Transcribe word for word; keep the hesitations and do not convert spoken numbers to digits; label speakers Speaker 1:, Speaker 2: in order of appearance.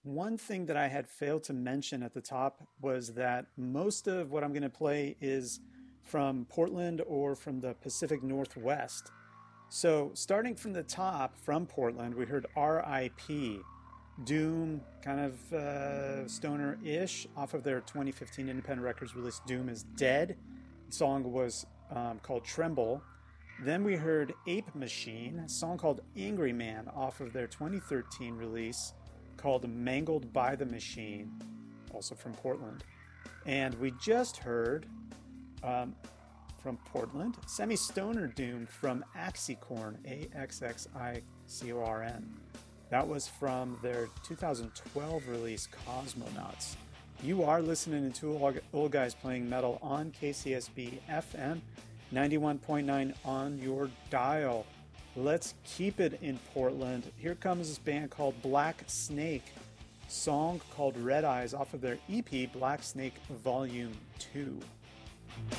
Speaker 1: One thing that I had failed to mention at the top was that most of what I'm going to play is from Portland or from the Pacific Northwest. So starting from the top, from Portland, we heard R I P, Doom, kind of uh, stoner-ish, off of their twenty fifteen independent records release, Doom is Dead. The song was um, called Tremble. Then we heard Ape Machine, a song called Angry Man, off of their twenty thirteen release called Mangled by the Machine, also from Portland. And we just heard, um, from Portland, Semi-Stoner Doom from Axicorn, A X X I C O R N. That was from their two thousand twelve release, Cosmonauts. You are listening to two old guys playing metal on K C S B F M, ninety-one point nine on your dial. Let's keep it in Portland. Here comes this band called Black Snake, song called Red Eyes off of their E P Black Snake Volume two.